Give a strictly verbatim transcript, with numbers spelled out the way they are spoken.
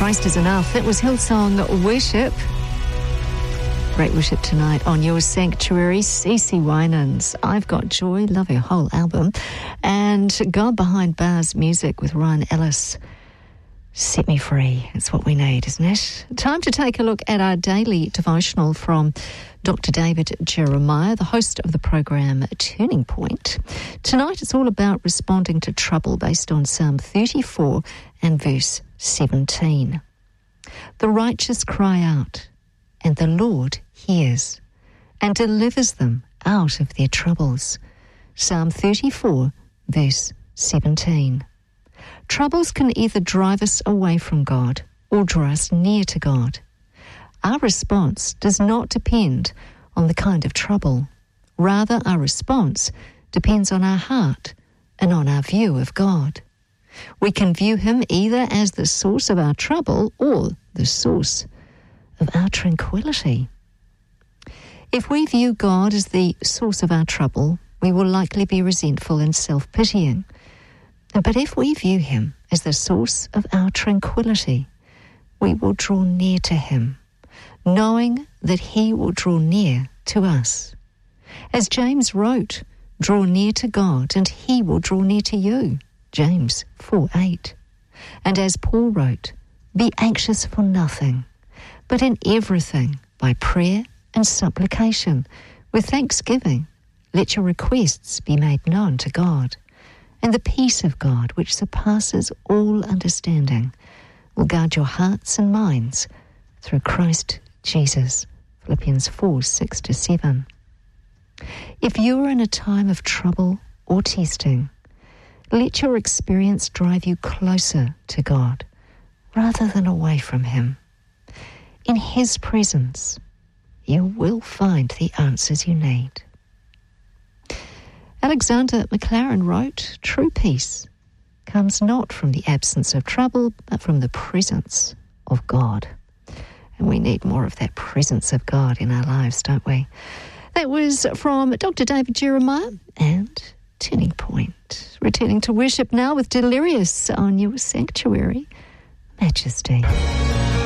Christ is enough. It was Hillsong Worship. Great worship tonight on Your Sanctuary. Cece Winans, I've Got Joy, love her whole album. And God Behind Bars music with Ryan Ellis. Set me free. It's what we need, isn't it? Time to take a look at our daily devotional from Doctor David Jeremiah, the host of the program Turning Point. Tonight it's all about responding to trouble based on Psalm thirty-four and verse seventeen. The righteous cry out, and the Lord hears and delivers them out of their troubles. Psalm thirty-four, verse seventeen. Troubles can either drive us away from God or draw us near to God. Our response does not depend on the kind of trouble. Rather, our response depends on our heart and on our view of God. We can view him either as the source of our trouble or the source of our tranquility. If we view God as the source of our trouble, we will likely be resentful and self-pitying. But if we view him as the source of our tranquility, we will draw near to him, knowing that he will draw near to us. As James wrote, draw near to God and he will draw near to you. James four eight. And as Paul wrote, be anxious for nothing, but in everything, by prayer and supplication, with thanksgiving, let your requests be made known to God. And the peace of God, which surpasses all understanding, will guard your hearts and minds through Christ Jesus. Philippians four six to seven. If you are in a time of trouble or testing, let your experience drive you closer to God rather than away from him. In his presence, you will find the answers you need. Alexander McLaren wrote, true peace comes not from the absence of trouble, but from the presence of God. And we need more of that presence of God in our lives, don't we? That was from Doctor David Jeremiah and Turning Point. Returning to worship now with Delirious on Your Sanctuary, Majesty.